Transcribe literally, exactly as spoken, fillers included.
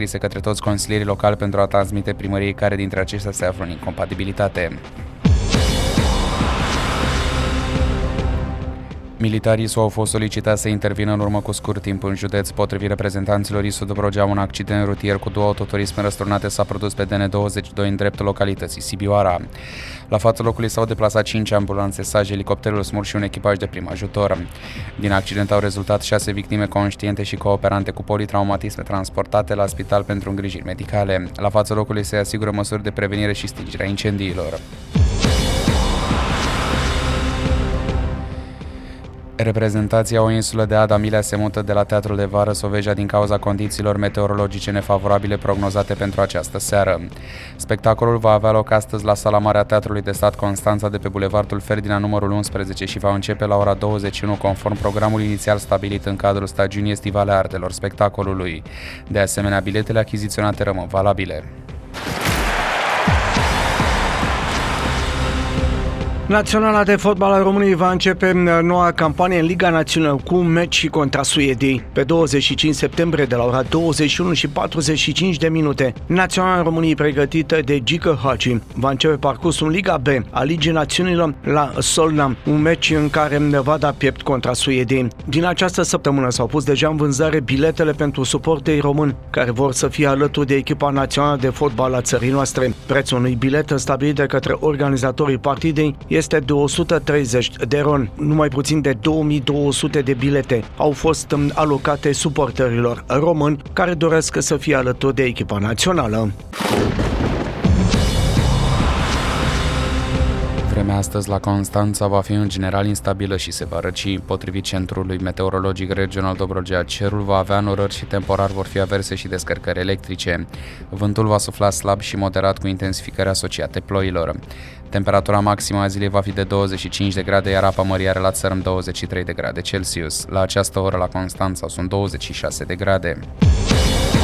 scrise către toți consilierii locali pentru a transmite primăriei care dintre aceștia se află în incompatibilitate. Militarii S U A au fost solicitați să intervină în urmă cu scurt timp în județ. Potrivit reprezentanților I S U Dobrogea, un accident rutier cu două autoturisme răsturnate s-a produs pe D N douăzeci și doi în dreptul localității Sibioara. La fața locului s-au deplasat cinci ambulanțe, S A J, elicopterul SMUR și un echipaj de prim ajutor. Din accident au rezultat șase victime conștiente și cooperante cu politraumatisme transportate la spital pentru îngrijiri medicale. La fața locului se asigură măsuri de prevenire și stingerea incendiilor. Reprezentația O Insulă de Adamilea se mută de la Teatrul de Vară Soveja din cauza condițiilor meteorologice nefavorabile prognozate pentru această seară. Spectacolul va avea loc astăzi la Sala Mare a Teatrului de Stat Constanța de pe Bulevardul Ferdinand numărul unsprezece și va începe la ora douăzeci și unu conform programului inițial stabilit în cadrul stagiunii estivale a artelor spectacolului. De asemenea, biletele achiziționate rămân valabile. Naționala de fotbal al României va începe noua campanie în Liga Națională cu un meci contra Suediei. Pe douăzeci și cinci septembrie de la ora douăzeci și unu și patruzeci și cinci de minute, Naționala României pregătită de Gică Hagi va începe parcursul în Liga B a Ligii Națiunilor la Solna, un meci în care va da piept contra Suediei. Din această săptămână s-au pus deja în vânzare biletele pentru suporterii români care vor să fie alături de echipa națională de fotbal a țării noastre. Prețul unui bilet stabilit de către organizatorii partidei este de o sută treizeci de ron. Numai puțin de două mii două sute de bilete au fost alocate suporterilor români care doresc să fie alături de echipa națională. Vremea astăzi la Constanța va fi în general instabilă și se va răci. Potrivit Centrului Meteorologic Regional Dobrogea, cerul va avea norări și temporar vor fi averse și descărcări electrice. Vântul va sufla slab și moderat cu intensificări asociate ploilor. Temperatura maximă a zilei va fi de douăzeci și cinci de grade, iar apa mării are la țărm douăzeci și trei de grade Celsius. La această oră la Constanța sunt douăzeci și șase de grade.